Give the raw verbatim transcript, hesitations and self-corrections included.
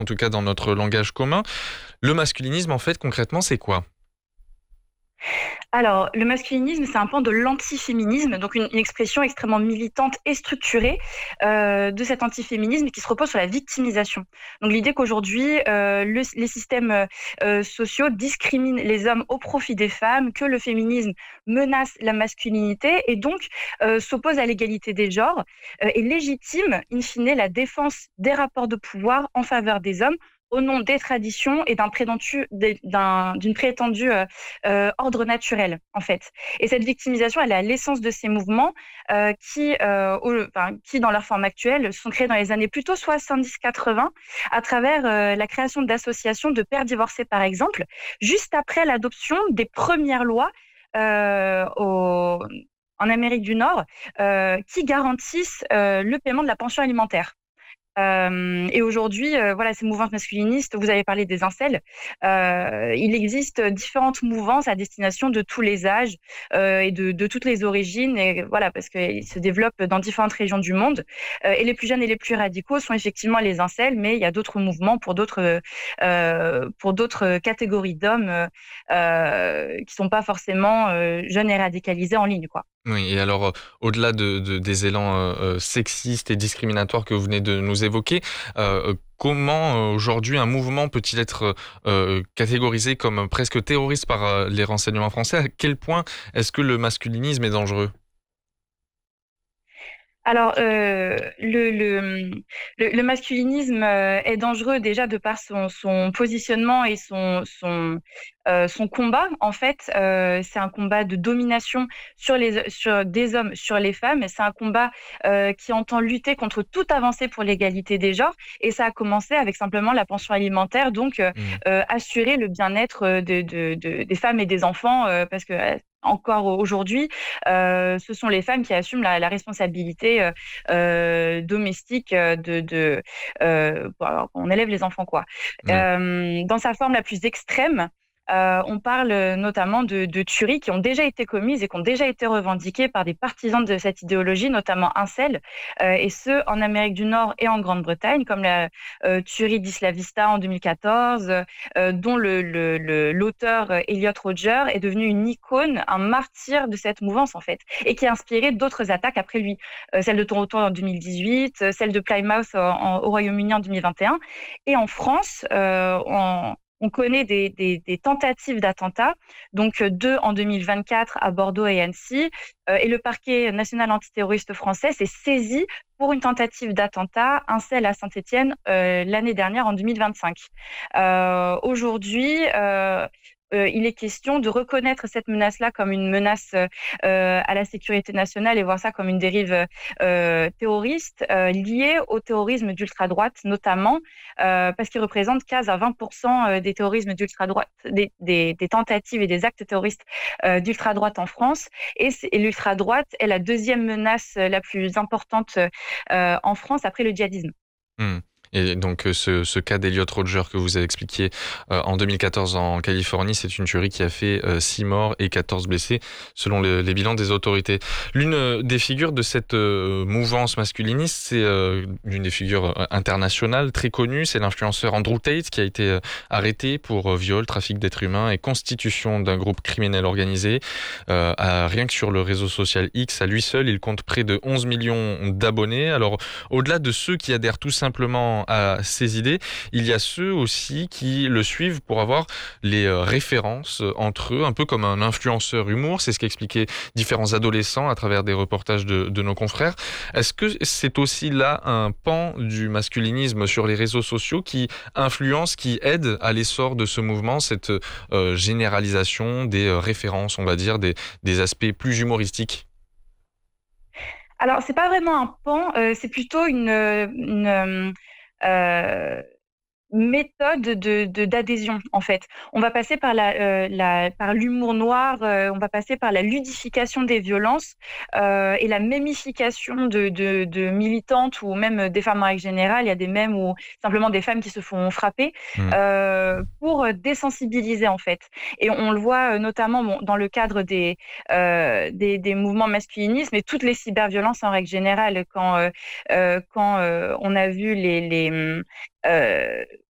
en tout cas dans notre langage commun. Le masculinisme, en fait, concrètement, c'est quoi? Alors, le masculinisme, c'est un pan de l'antiféminisme, donc une, une expression extrêmement militante et structurée euh, de cet antiféminisme qui se repose sur la victimisation. Donc l'idée qu'aujourd'hui, euh, le, les systèmes euh, sociaux discriminent les hommes au profit des femmes, que le féminisme menace la masculinité et donc euh, s'oppose à l'égalité des genres euh, et légitime, in fine, la défense des rapports de pouvoir en faveur des hommes au nom des traditions et d'un prétendu, d'un, d'une prétendue euh, euh, ordre naturel, en fait. Et cette victimisation, elle est à l'essence de ces mouvements euh, qui, euh, au, enfin, qui, dans leur forme actuelle, sont créés dans les années plutôt soixante-dix quatre-vingts à travers euh, la création d'associations de pères divorcés, par exemple, juste après l'adoption des premières lois euh, au, en Amérique du Nord euh, qui garantissent euh, le paiement de la pension alimentaire. Euh, et aujourd'hui, euh, voilà, ces mouvances masculinistes, vous avez parlé des incels, euh, il existe différentes mouvances à destination de tous les âges euh, et de, de toutes les origines, et voilà, parce qu'ils se développent dans différentes régions du monde. Euh, et les plus jeunes et les plus radicaux sont effectivement les incels, mais il y a d'autres mouvements pour d'autres euh, pour d'autres catégories d'hommes euh, qui sont pas forcément euh, jeunes et radicalisés en ligne, quoi. Oui, et alors, euh, au-delà de, de- des élans euh, euh, sexistes et discriminatoires que vous venez de nous évoquer, euh, euh, comment euh, aujourd'hui un mouvement peut-il être euh, catégorisé comme presque terroriste par euh, les renseignements français? À quel point est-ce que le masculinisme est dangereux? Alors, euh, le, le, le, le masculinisme euh, est dangereux déjà de par son, son positionnement et son, son, euh, son combat. En fait, euh, c'est un combat de domination sur, les, sur des hommes, sur les femmes. C'est un combat euh, qui entend lutter contre toute avancée pour l'égalité des genres. Et ça a commencé avec simplement la pension alimentaire, donc euh, Hmm. euh, assurer le bien-être de, de, de, des femmes et des enfants, euh, parce que euh, encore aujourd'hui, euh, ce sont les femmes qui assument la, la responsabilité euh, euh, domestique euh, de, de euh, bon, alors, on élève les enfants quoi. Oui. Euh, dans sa forme la plus extrême, euh, on parle notamment de, de tueries qui ont déjà été commises et qui ont déjà été revendiquées par des partisans de cette idéologie, notamment incel, euh, et ce en Amérique du Nord et en Grande-Bretagne, comme la euh, tuerie d'Isla Vista en deux mille quatorze, euh, dont le, le, le, l'auteur euh, Elliot Rodger est devenu une icône, un martyr de cette mouvance en fait, et qui a inspiré d'autres attaques après lui, euh, celle de Toronto en deux mille dix-huit, euh, celle de Plymouth en, en, au Royaume-Uni en deux mille vingt et un, et en France, euh, en on connaît des, des, des tentatives d'attentats, donc deux en deux mille vingt-quatre à Bordeaux et Annecy, euh, et le parquet national antiterroriste français s'est saisi pour une tentative d'attentat, un celle à Saint-Étienne euh, l'année dernière en deux mille vingt-cinq. Euh, aujourd'hui, euh, euh, il est question de reconnaître cette menace-là comme une menace euh, à la sécurité nationale et voir ça comme une dérive euh, terroriste euh, liée au terrorisme d'ultra-droite notamment, euh, parce qu'il représente quinze à vingt pour cent des terrorismes d'ultra-droite, des, des, des tentatives et des actes terroristes euh, d'ultra-droite en France. Et, et l'ultra-droite est la deuxième menace la plus importante euh, en France après le djihadisme. Hmm. Et donc euh, ce, ce cas d'Elliot Rodger que vous avez expliqué euh, en deux mille quatorze en Californie, c'est une tuerie qui a fait euh, six morts et quatorze blessés selon le- les bilans des autorités. L'une euh, des figures de cette euh, mouvance masculiniste, c'est euh, l'une des figures euh, internationales très connues, c'est l'influenceur Andrew Tate qui a été euh, arrêté pour euh, viol, trafic d'êtres humains et constitution d'un groupe criminel organisé. Euh, à- rien que sur le réseau social X, à lui seul, il compte près de onze millions d'abonnés. Alors au-delà de ceux qui adhèrent tout simplement à ses idées, il y a ceux aussi qui le suivent pour avoir les euh, références entre eux, un peu comme un influenceur humour. C'est ce qu'expliquaient différents adolescents à travers des reportages de, de nos confrères. Est-ce que c'est aussi là un pan du masculinisme sur les réseaux sociaux qui influence, qui aide à l'essor de ce mouvement, cette euh, généralisation des euh, références, on va dire, des, des aspects plus humoristiques? Alors, c'est pas vraiment un pan, euh, c'est plutôt une, une euh, méthode de, de- d'adhésion en fait. On va passer par la, euh, la par l'humour noir, euh, on va passer par la ludification des violences euh, et la mémification de, de, de militantes ou même des femmes en règle générale. Il y a des mèmes ou simplement des femmes qui se font frapper Hmm. euh, pour désensibiliser en fait. Et on le voit euh, notamment bon, dans le cadre des, euh, des des mouvements masculinistes, mais toutes les cyberviolences en règle générale. Quand euh, euh, quand euh, on a vu les les euh,